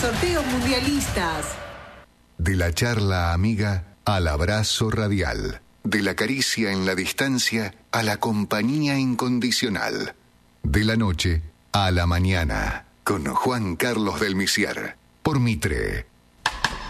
sorteos mundialistas. De la charla amiga al abrazo radial. De la caricia en la distancia a la compañía incondicional. De la noche a la mañana. Con Juan Carlos del Misier. Por Mitre.